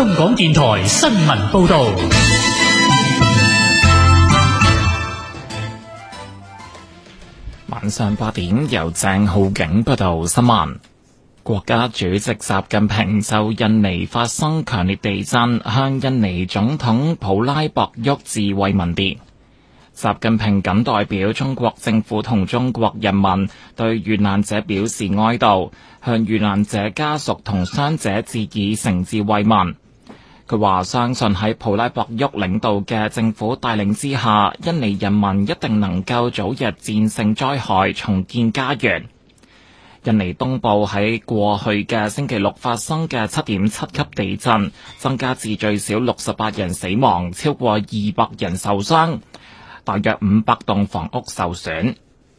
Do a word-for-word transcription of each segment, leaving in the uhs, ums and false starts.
港電台新聞報道。 晚上八點，由鄭浩景報道新聞。國家主席習近平就印尼發生強烈地震，向印尼總統普拉博沃致慰問電。習近平謹代表中國政府同中國人民對遇難者表示哀悼，向遇難者家屬同傷者致以誠摯慰問。佢話相信喺普拉博沃領導嘅政府帶領之下，印尼人民一定能夠早日戰勝災害，重建家園。印尼東部喺過去嘅星期六發生嘅七點七級地震，增加至最少六十八人死亡，超過二百人受傷，大約五百棟房屋受損。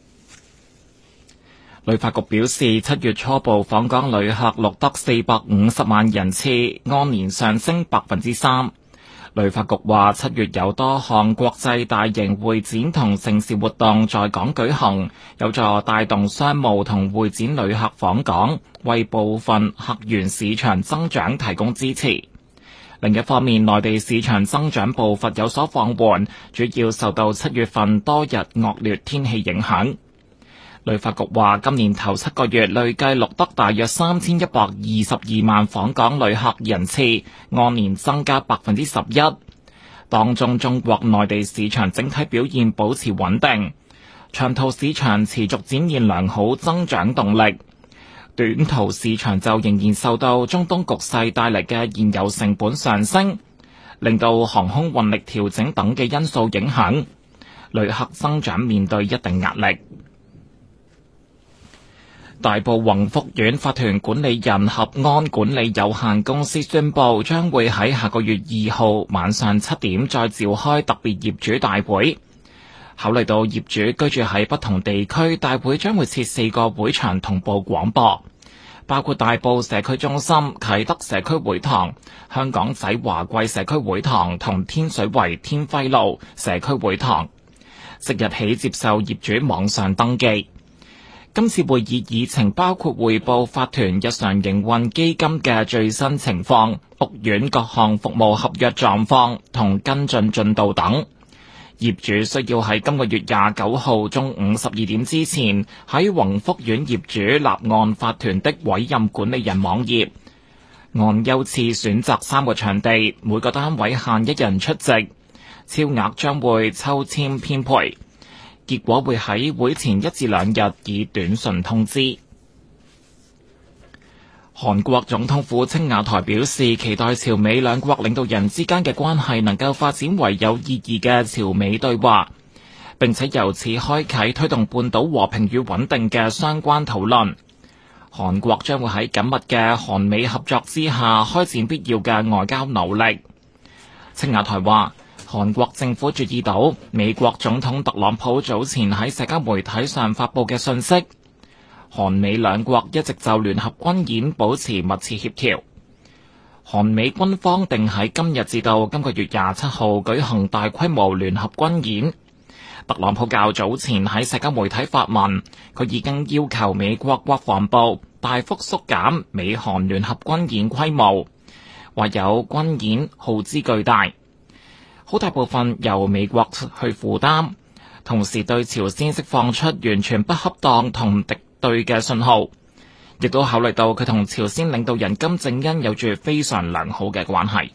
旅發局表示，七月初步訪港旅客錄得四百五十萬人次，按年上升百分之三。旅發局話，七月有多項國際大型會展同盛事活動在港舉行，有助帶動商務同會展旅客訪港，為部分客源市場增長提供支持。另一方面，內地市場增長步伐有所放緩，主要受到七月份多日惡劣天氣影響。旅發局話，今年頭七個月累計錄得大約三千一百二十二萬訪港旅客人次，按年增加百分之十一。當中中國內地市場整體表現保持穩定，長途市場持續展現良好增長動力，短途市場就仍然受到中東局勢帶嚟嘅燃油成本上升，令到航空運力調整等嘅因素影響，旅客增長面對一定壓力。大埔宏福苑法團管理人合安管理有限公司宣布，將會喺下個月二號晚上七點再召開特別業主大會。考慮到業主居住喺不同地區，大會將會設四個會場同步廣播，包括大埔社區中心、啟德社區會堂、香港仔華貴社區會堂同天水圍天輝路社區會堂。即日起接受業主網上登記。今次會議議程包括匯報法團日常營運基金嘅最新情況、屋苑各項服務合約狀況同跟進進度等。業主需要喺今個月廿九號中午十二點之前喺宏福苑業主立案法團的委任管理人網頁按優次選擇三個場地，每個單位限一人出席，超額將會抽籤編配。結果會喺會前一至兩日以短信通知。韓國總統府青瓦台表示，期待朝美兩國領導人之間嘅關係能夠發展為有意義嘅朝美對話，並且由此開啟推動半島和平與穩定嘅相關討論。韓國將會喺緊密嘅韓美合作之下開展必要嘅外交努力。青瓦台話，韓國政府注意到美國總統特朗普早前喺社交媒體上發布嘅信息，韓美兩國一直就聯合軍演保持密切協調。韓美軍方定喺今日至到今個月廿七號舉行大規模聯合軍演。特朗普較早前喺社交媒體發文，佢已經要求美國國防部大幅縮減美韓聯合軍演規模，話有軍演耗資巨大，好大部分由美國去負擔，同時對朝鮮釋放出完全不恰當同敵對嘅信號，亦都考慮到佢同朝鮮領導人金正恩有住非常良好嘅關係。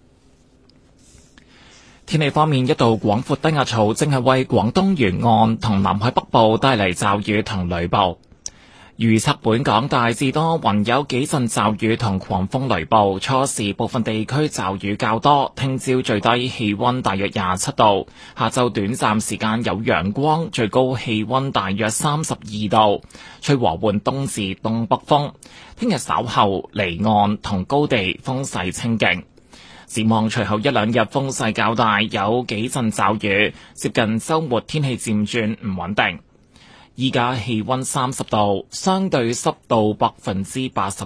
天氣方面，一道廣闊低壓槽正係為廣東沿岸同南海北部帶嚟驟雨同雷暴。預測本港大致多雲，有幾陣驟雨同狂風雷暴，初時部分地區驟雨較多。聽朝最低氣溫大約廿七度，下晝短暫時間有陽光，最高氣溫大約三十二度，吹和緩東至東北風。聽日稍後離岸同高地風勢清勁。展望隨後一兩日風勢較大，有幾陣驟雨，接近週末天氣漸轉唔穩定。依家氣溫三十度，相對濕度百分之八十。